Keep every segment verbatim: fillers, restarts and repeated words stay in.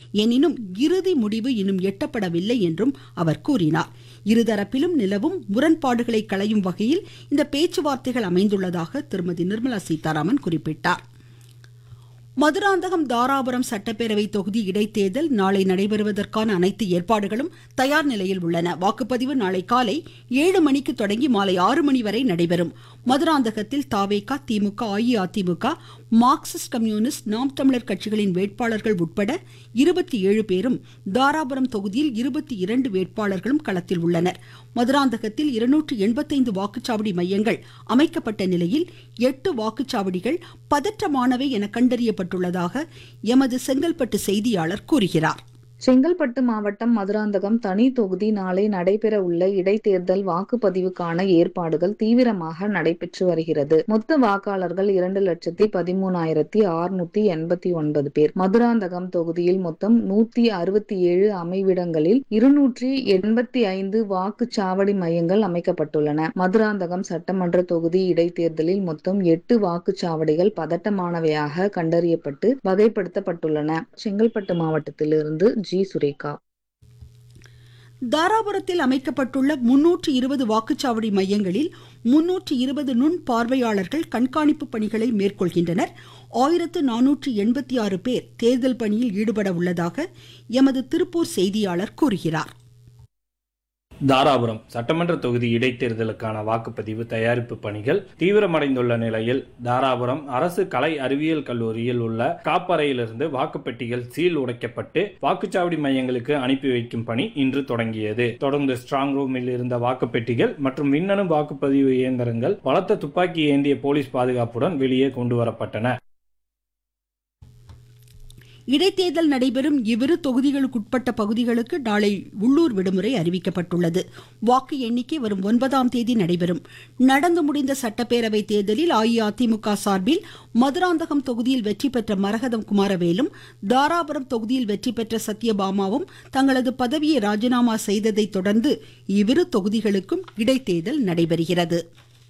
எனினும் இறுதி முடிவு இன்னும் எட்டப்படவில்லை என்றும் அவர் கூறினார். இருதரப்பிலும் நிலவும் முரண்பாடுகளை களையும் வகையில் இந்த பேச்சுவார்த்தைகள் அமைந்துள்ளதாக திருமதி நிர்மலா சீதாராமன் குறிப்பிட்டார். மதுராந்தகம் தாராபுரம் சட்டப்பேரவை தொகுதி இடைத்தேர்தல் நாளை நடைபெறுவதற்கான அனைத்து ஏற்பாடுகளும் தயார் நிலையில் உள்ளன. வாக்குப்பதிவு நாளை காலை ஏழு மணிக்கு தொடங்கி மாலை ஆறு மணி வரை நடைபெறும். மதுராந்தகத்தில் தாவேகா, திமுக, அஇஅதிமுக, மார்க்சிஸ்ட் கம்யூனிஸ்ட், நாம் தமிழர் கட்சிகளின் வேட்பாளர்கள் உட்பட இருபத்தி ஏழு பேரும், தாராபுரம் தொகுதியில் இருபத்தி இரண்டு வேட்பாளர்களும் களத்தில் உள்ளனர். மதுராந்தகத்தில் இருநூற்று எண்பத்தைந்து வாக்குச்சாவடி மையங்கள் அமைக்கப்பட்ட நிலையில் எட்டு வாக்குச்சாவடிகள் பதற்றமானவை என கண்டறியப்பட்டுள்ளதாக எமது செங்கல்பட்டு செய்தியாளர் கூறுகிறார். செங்கல்பட்டு மாவட்டம் மதுராந்தகம் தனி தொகுதி நாளை நடைபெற உள்ள இடைத்தேர்தல் வாக்குப்பதிவுக்கான ஏற்பாடுகள் தீவிரமாக நடைபெற்று வருகிறது. மொத்த வாக்காளர்கள் இரண்டு லட்சத்தி பதிமூணாயிரத்தி அறுநூத்தி எண்பத்தி ஒன்பது பேர். மதுராந்தகம் தொகுதியில் மொத்தம் நூத்தி அறுபத்தி ஏழு அமைவிடங்களில் இருநூற்றி எண்பத்தி ஐந்து வாக்குச்சாவடி மையங்கள் அமைக்கப்பட்டுள்ளன. மதுராந்தகம் சட்டமன்ற தொகுதி இடைத்தேர்தலில் மொத்தம் எட்டு வாக்குச்சாவடிகள் பதட்டமானவையாக கண்டறியப்பட்டு வகைப்படுத்தப்பட்டுள்ளன. செங்கல்பட்டு மாவட்டத்திலிருந்து ஜி சுரேகா. தாராபுரத்தில் அமைக்கப்பட்டுள்ள முன்னூற்று இருபது வாக்குச்சாவடி மையங்களில் முன்னூற்று இருபது நுண் பார்வையாளர்கள் கண்காணிப்பு பணிகளை மேற்கொள்கின்றனர். ஆயிரத்து நானூற்று எண்பத்தி ஆறு பேர் தேர்தல் பணியில் ஈடுபட உள்ளதாக எமது திருப்பூர் செய்தியாளர் கூறுகிறார். தாராபுரம் சட்டமன்ற தொகுதி இடைத்தேர்தலுக்கான வாக்குப்பதிவு தயாரிப்பு பணிகள் தீவிரமடைந்துள்ள நிலையில் தாராபுரம் அரசு கலை அறிவியல் கல்லூரியில் உள்ள காப்பறையிலிருந்து வாக்குப்பெட்டிகள் சீல் உடைக்கப்பட்டு வாக்குச்சாவடி மையங்களுக்கு அனுப்பி வைக்கும் பணி இன்று தொடங்கியது. தொடர்ந்து ஸ்ட்ராங் ரூமில் இருந்த வாக்குப்பெட்டிகள் மற்றும் மின்னணு வாக்குப்பதிவு இயந்திரங்கள் பலத்த துப்பாக்கி ஏந்திய போலீஸ் பாதுகாப்புடன் வெளியே கொண்டு வரப்பட்டன. இடைத்தேர்தல் நடைபெறும் இவ்விரு தொகுதிகளுக்குட்பட்ட பகுதிகளுக்கு நாளை உள்ளூர் விடுமுறை அறிவிக்கப்பட்டுள்ளது. வாக்கு எண்ணிக்கை வரும் ஒன்பதாம் தேதி நடைபெறும். நடந்து முடிந்த சட்டப்பேரவை தேர்தலில் அஇஅதிமுக சார்பில் மதுராந்தகம் தொகுதியில் வெற்றி பெற்ற மரகதம் குமாரவேலும், தாராபுரம் தொகுதியில் வெற்றி பெற்ற சத்யபாமாவும் தங்களது பதவியை ராஜினாமா செய்ததை தொடர்ந்து இவ்விரு தொகுதிகளுக்கும் இடைத்தேர்தல் நடைபெறுகிறது.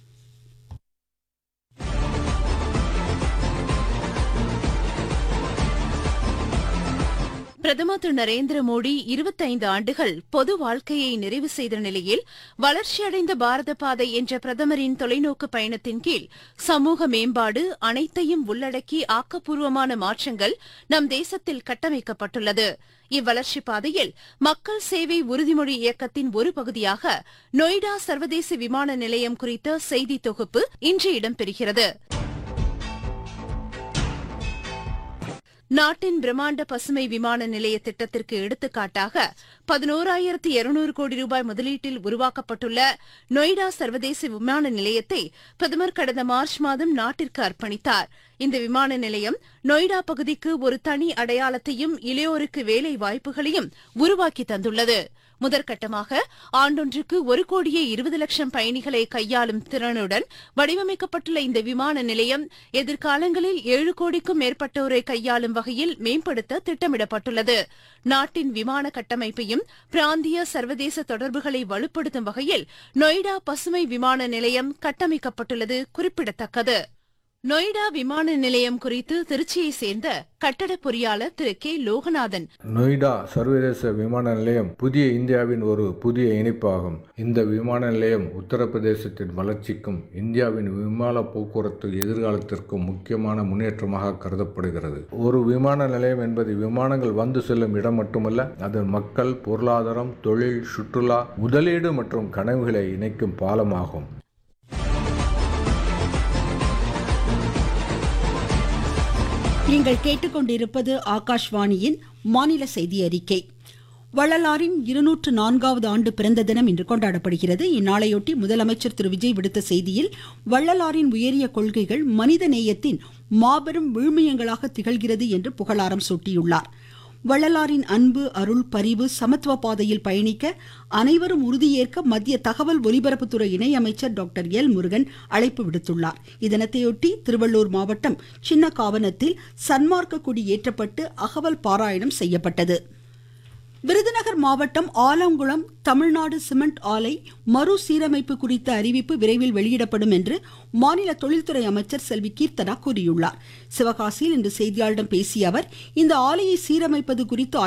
பிரதமர் திரு நரேந்திர மோடி இருபத்தைந்து ஆண்டுகள் பொது வாழ்க்கையை நிறைவு செய்த நிலையில் வளர்ச்சியடைந்த பாரத பாதை என்ற பிரதமரின் தொலைநோக்கு பயணத்தின் கீழ் சமூக மேம்பாடு அனைத்தையும் உள்ளடக்கி ஆக்கப்பூர்வமான மாற்றங்கள் நம் தேசத்தில் கட்டமைக்கப்பட்டுள்ளது. இவ்வளர்ச்சி பாதையில் மக்கள் சேவை உறுதிமொழி இயக்கத்தின் ஒரு பகுதியாக நொய்டா சர்வதேச விமான நிலையம் குறித்த செய்தி தொகுப்பு இன்று இடம்பெறுகிறது. நாட்டின் பிரம்மாண்ட பசுமை விமான நிலைய திட்டத்திற்கு எடுத்துக்காட்டாக பதினோராயிரத்து இருநூறு கோடி ரூபாய் முதலீட்டில் உருவாக்கப்பட்டுள்ள நொய்டா சர்வதேச விமான நிலையத்தை பிரதமர் கடந்த மார்ச் மாதம் நாட்டிற்கு அர்ப்பணித்தார். இந்த விமான நிலையம் நொய்டா பகுதிக்கு ஒரு தனி அடையாளத்தையும் இளையோருக்கு வேலை வாய்ப்புகளையும் உருவாக்கி தந்துள்ளது. முதற்கட்டமாக ஆண்டொன்றுக்கு ஒரு கோடியே இருபது லட்சம் பயணிகளை கையாளும் திறனுடன் வடிவமைக்கப்பட்டுள்ள இந்த விமான நிலையம் எதிர்காலங்களில் ஏழு கோடிக்கும் மேற்பட்டோரை கையாளும் வகையில் மேம்படுத்த திட்டமிடப்பட்டுள்ளது. நாட்டின் விமான கட்டமைப்பையும் பிராந்திய சர்வதேச தொடர்புகளை வலுப்படுத்தும் வகையில் நொய்டா பசுமை விமான நிலையம் கட்டமைக்கப்பட்டுள்ளது குறிப்பிடத்தக்கது. நொய்டா விமான நிலையம் குறித்து திருச்சியை சேர்ந்த கட்டட பொறியாளர் திரு கே லோகநாதன். நொய்டா சர்வதேச விமான நிலையம் புதிய இந்தியாவின் ஒரு புதிய இணைப்பாகும். இந்த விமான நிலையம் உத்தரப்பிரதேசத்தின் வளர்ச்சிக்கும் இந்தியாவின் விமான போக்குவரத்து எதிர்காலத்திற்கும் முக்கியமான முன்னேற்றமாக கருதப்படுகிறது. ஒரு விமான நிலையம் என்பது விமானங்கள் வந்து செல்லும் இடம் மட்டுமல்ல, அது மக்கள், பொருளாதாரம், தொழில், சுற்றுலா, முதலீடு மற்றும் கனவுகளை இணைக்கும் பாலமாகும். நீங்கள் கேட்டுக்கொண்டிருப்பது ஆகாஷ்வாணியின் மாநில செய்தி அறிக்கை. வள்ளலாரின் இருநூற்று நான்காவது ஆண்டு பிறந்த தினம் இன்று கொண்டாடப்படுகிறது. இந்நாளையொட்டி முதலமைச்சர் திரு விஜய் விடுத்த செய்தியில் வள்ளலாரின் உயரிய கொள்கைகள் மனித நேயத்தின் மாபெரும் விழுமியங்களாக திகழ்கிறது என்று புகழாரம் சூட்டியுள்ளார். வள்ளலாரின் அன்பு, அருள், பரிவு, சமத்துவ பாதையில் பயணிக்க அனைவரும் உறுதியேற்க மத்திய தகவல் ஒலிபரப்புத்துறை இணையமைச்சர் டாக்டர் எல் முருகன் அழைப்பு விடுத்துள்ளார். இத்தினத்தையொட்டி திருவள்ளூர் மாவட்டம் சின்ன காவனத்தில் சன்மார்க்க கொடி ஏற்றப்பட்டு அகவல் பாராயணம் செய்யப்பட்டது. விருதுநகர் மாவட்டம் ஆலங்குளம் தமிழ்நாடு சிமெண்ட் ஆலை மறுசீரமைப்பு குறித்த அறிவிப்பு விரைவில் வெளியிடப்படும் என்று மாநில தொழில்துறை அமைச்சர் செல்வி கீர்த்தனா கூறியுள்ளார். சிவகாசியில் இன்று செய்தியாளர்களிடம் பேசிய அவர், இந்த ஆலையை சீரமைப்பது குறித்து